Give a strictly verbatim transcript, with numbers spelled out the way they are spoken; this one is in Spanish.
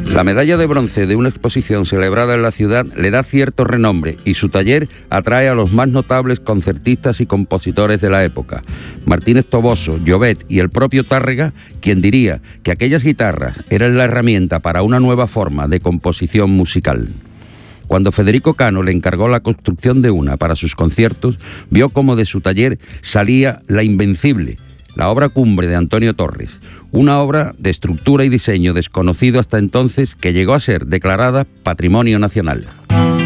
La medalla de bronce de una exposición celebrada en la ciudad le da cierto renombre y su taller atrae a los más notables concertistas y compositores de la época. Martínez Toboso, Llobet y el propio Tárrega, quien diría que aquellas guitarras eran la herramienta para una nueva forma de composición musical. Cuando Federico Cano le encargó la construcción de una para sus conciertos, vio cómo de su taller salía La Invencible, la obra cumbre de Antonio Torres, una obra de estructura y diseño desconocido hasta entonces que llegó a ser declarada Patrimonio Nacional.